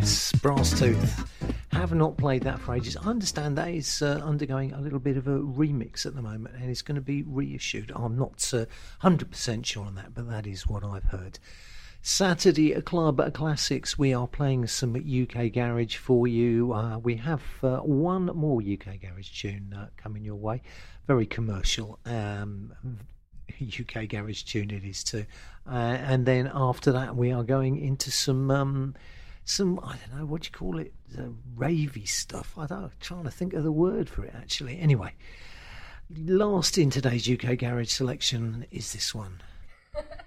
Yes, Brass Tooth. Have not played that for ages. I understand that is undergoing a little bit of a remix at the moment and it's going to be reissued. I'm not 100% sure on that, but that is what I've heard. Saturday Club Classics, we are playing some UK Garage for you. We have one more UK Garage tune coming your way. Very commercial. UK Garage tune it is too. And then after that we are going into some I don't know, what do you call it, ravey stuff. I'm trying to think of the word for it actually. Anyway, last in today's UK Garage selection is this one.